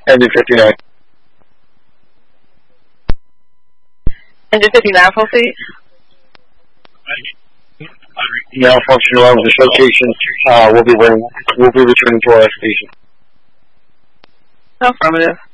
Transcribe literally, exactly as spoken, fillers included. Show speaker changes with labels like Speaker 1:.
Speaker 1: Engine fifty-nine.
Speaker 2: Engine fifty-nine, full seat.
Speaker 1: Malfunction around this location. Uh, we'll be we'll be returning to our station.
Speaker 2: Affirmative.